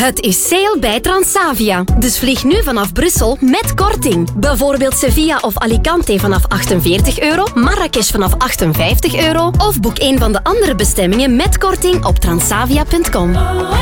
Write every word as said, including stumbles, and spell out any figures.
Het is sale bij Transavia. Dus vlieg nu vanaf Brussel met korting. Bijvoorbeeld Sevilla of Alicante vanaf achtenveertig euro, Marrakesh vanaf achtenvijftig euro of boek een van de andere bestemmingen met korting op transavia punt com.